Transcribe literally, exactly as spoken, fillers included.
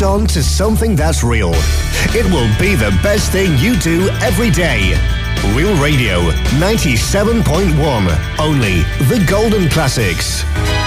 on to something that's real. It will be the best thing you do every day. Real Radio ninety-seven point one. Only the golden classics.